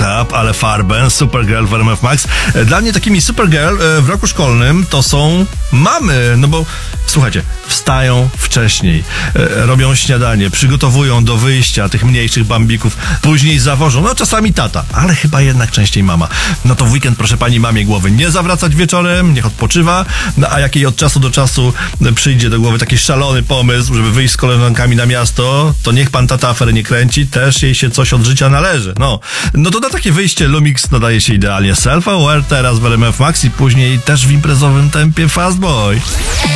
make-up, ale farbę, Supergirl w RMF Max. Dla mnie takimi Supergirl w roku szkolnym to są mamy, no bo słuchajcie, wstają wcześniej, robią śniadanie, przygotowują do wyjścia tych mniejszych bambików, później zawożą, no czasami tata, ale chyba jednak częściej mama. No to w weekend proszę pani mamie głowy nie zawracać wieczorem, niech odpoczywa, no a jak jej od czasu do czasu przyjdzie do głowy taki szalony pomysł, żeby wyjść z koleżankami na miasto, to niech pan tata afery nie kręci, też jej się coś od życia należy. No to na takie wyjście Lumix nadaje się idealnie. Self-Aware teraz w RMF Max i później też w imprezowym tempie Fast Boy.